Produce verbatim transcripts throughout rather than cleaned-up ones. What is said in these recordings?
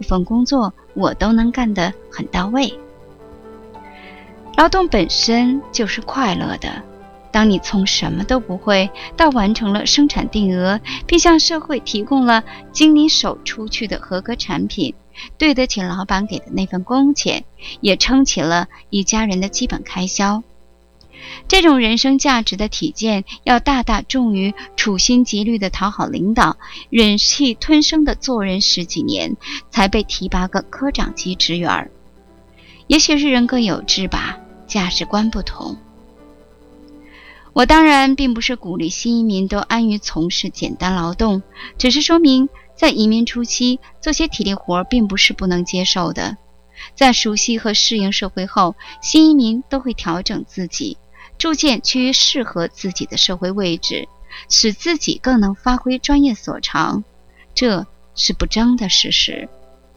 份工作我都能干得很到位。劳动本身就是快乐的，当你从什么都不会到完成了生产定额，并向社会提供了经你手出去的合格产品，对得起老板给的那份工钱，也撑起了一家人的基本开销。这种人生价值的体现，要大大重于处心积虑的讨好领导，忍气吞声的做人十几年，才被提拔个科长级职员。也许是人各有志吧，价值观不同。我当然并不是鼓励新移民都安于从事简单劳动，只是说明在移民初期做些体力活并不是不能接受的。在熟悉和适应社会后，新移民都会调整自己，逐渐趋于适合自己的社会位置，使自己更能发挥专业所长，这是不争的事实。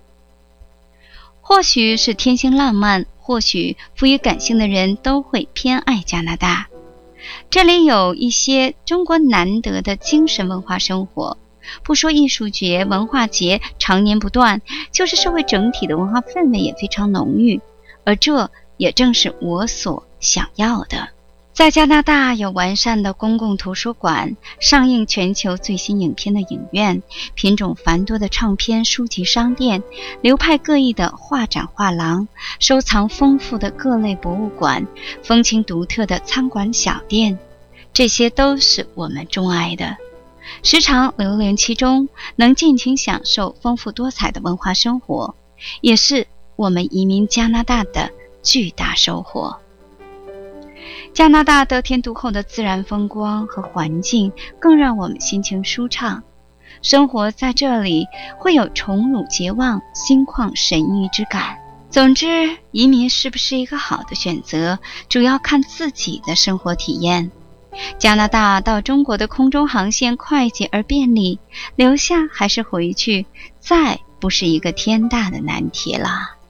或许是天性浪漫，或许富于感性的人都会偏爱加拿大。这里有一些中国难得的精神文化生活，不说艺术节、文化节常年不断，就是社会整体的文化氛围也非常浓郁，而这也正是我所想要的。在加拿大有完善的公共图书馆，上映全球最新影片的影院，品种繁多的唱片书籍商店，流派各异的画展画廊，收藏丰富的各类博物馆，风情独特的餐馆小店，这些都是我们钟爱的。时常流连其中，能尽情享受丰富多彩的文化生活，也是我们移民加拿大的巨大收获。加拿大得天独厚的自然风光和环境更让我们心情舒畅，生活在这里会有宠辱桀忘、心旷神怡之感。总之，移民是不是一个好的选择，主要看自己的生活体验。加拿大到中国的空中航线快捷而便利，留下还是回去，再不是一个天大的难题了。